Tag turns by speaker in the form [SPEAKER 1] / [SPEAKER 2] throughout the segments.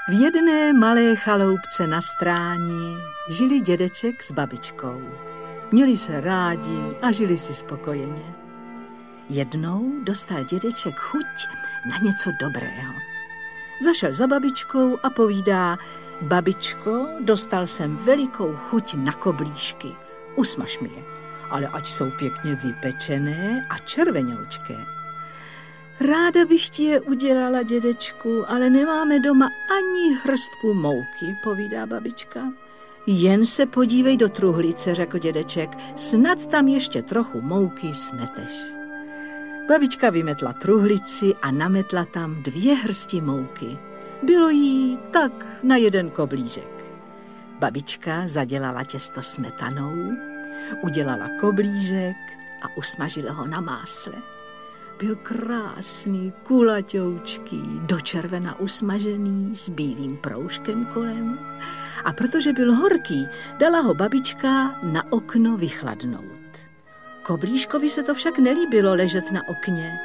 [SPEAKER 1] V jedné malé chaloupce na stráni žili dědeček s babičkou. Měli se rádi a žili si spokojeně. Jednou dostal dědeček chuť na něco dobrého. Zašel za babičkou a povídá: babičko, dostal jsem velikou chuť na koblížky. Usmaž mi je, ale ať jsou pěkně vypečené a červenoučké. Ráda bych ti je udělala, dědečku, ale nemáme doma ani hrstku mouky, povídá babička. Jen se podívej do truhlice, řekl dědeček, snad tam ještě trochu mouky smeteš. Babička vymetla truhlici a nametla tam 2 hrsti mouky. Bylo jí tak na 1 koblížek. Babička zadělala těsto smetanou, udělala koblížek a usmažila ho na másle. Byl krásný, kulaťoučký, do červena usmažený, s bílým proužkem kolem. A protože byl horký, dala ho babička na okno vychladnout. Koblížkovi se to však nelíbilo ležet na okně.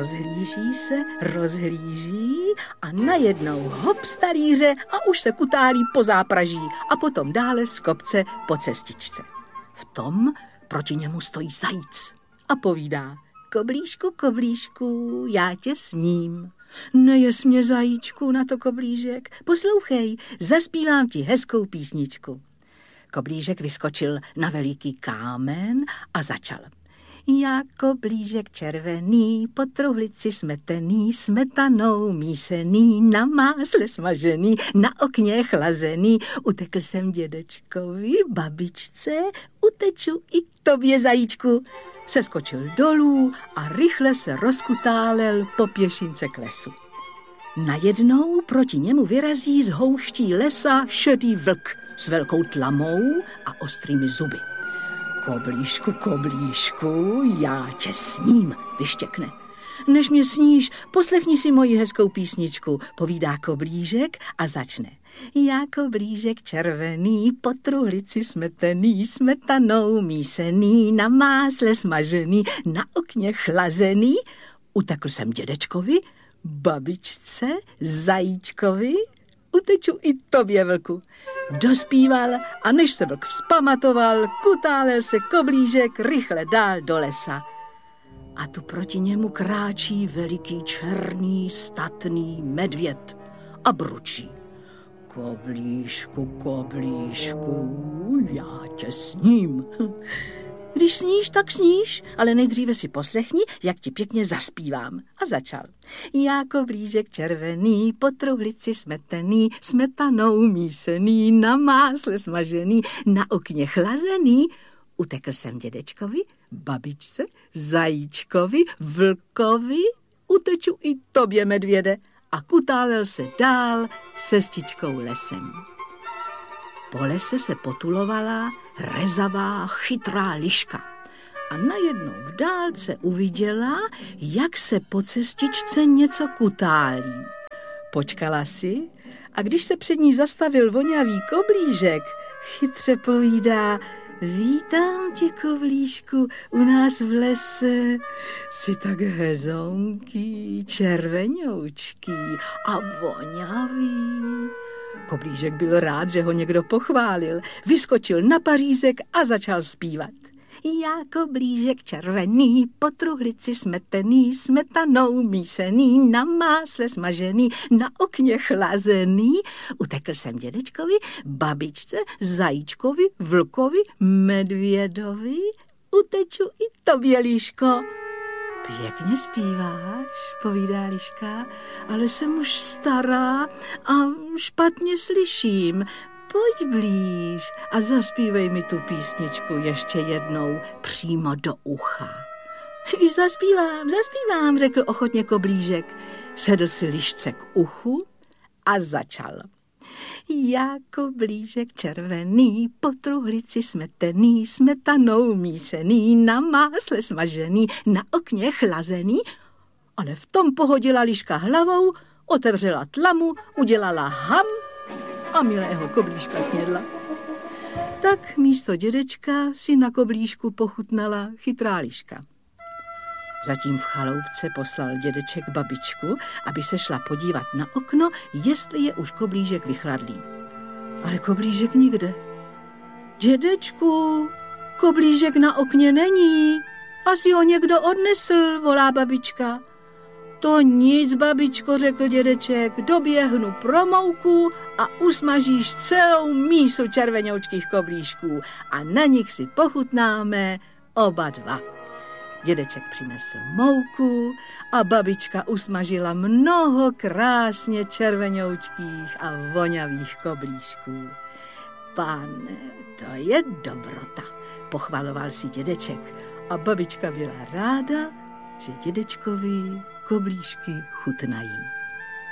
[SPEAKER 1] Rozhlíží a najednou hop z talíře a už se kutálí po zápraží a potom dále z kopce po cestičce. V tom proti němu stojí zajíc a povídá: koblížku, koblížku, já tě sním. Nejes mě, zajíčku, na to koblížek. Poslouchej, zaspívám ti hezkou písničku. Koblížek vyskočil na veliký kámen a začal. Já koblížek červený, po truhlici smetený, smetanou mísený, na másle smažený, na okně chlazený. Utekl jsem dědečkovi, babičce, uteču i tobě, zajíčku. Seskočil dolů a rychle se rozkutálel po pěšince k lesu. Najednou proti němu vyrazí z houští lesa šedý vlk s velkou tlamou a ostrými zuby. Koblížku, koblížku, já tě sním, vyštěkne. Než mě sníš, poslechni si moji hezkou písničku, povídá koblížek a začne. Já koblížek červený, po truhlici smetený, smetanou mísený, na másle smažený, na okně chlazený. Utekl jsem dědečkovi, babičce, zajíčkovi, uteču i tobě, vlku. Dospíval a než se vlk vzpamatoval, kutálel se koblížek rychle dál do lesa. A tu proti němu kráčí veliký černý statný medvěd a bručí. Koblížku, koblížku, já tě sním. Když sníš, tak sníš, ale nejdříve si poslechni, jak ti pěkně zaspívám. A začal. Já koblížek červený, po truhlici smetený, smetanou mísený, na másle smažený, na okně chlazený. Utekl jsem dědečkovi, babičce, zajíčkovi, vlkovi, uteču i tobě, medvěde, a kutálel se dál cestičkou lesem. Po lese se potulovala rezavá, chytrá liška a najednou v dálce uviděla, jak se po cestičce něco kutálí. Počkala si a když se před ní zastavil vonavý koblížek, chytře povídá: vítám tě, koblížku, u nás v lese. Jsi tak hezonký, červenoučký a vonavý. Koblížek byl rád, že ho někdo pochválil. Vyskočil na pařízek a začal zpívat. Já koblížek červený, po truhlici smetený, smetanou mísený, na másle smažený, na okně chlazený. Utekl jsem dědečkovi, babičce, zajíčkovi, vlkovi, medvědovi. Uteču i tobě, liško. Pěkně zpíváš, povídá liška, ale jsem už stará a špatně slyším. Pojď blíž a zaspívej mi tu písničku ještě jednou přímo do ucha. Zaspívám, řekl ochotně koblížek. Sedl si lišce k uchu a začal. Já koblížek červený, po truhlici smetený, smetanou mísený, na másle smažený, na okně chlazený. Ale v tom pohodila liška hlavou, otevřela tlamu, udělala ham a milého koblížka snědla. Tak místo dědečka si na koblížku pochutnala chytrá liška. Zatím v chaloupce poslal dědeček babičku, aby se šla podívat na okno, jestli je už koblížek vychladlý. Ale koblížek nikde. Dědečku, koblížek na okně není. Asi ho někdo odnesl, volá babička. To nic, babičko, řekl dědeček, doběhnu pro mouku a usmažíš celou mísu červenoučkých koblížků a na nich si pochutnáme oba dva. Dědeček přinesl mouku a babička usmažila mnoho krásně červenoučkých a vonavých koblížků. Pane, to je dobrota, pochvaloval si dědeček a babička byla ráda, že dědečkovi koblížky chutnají.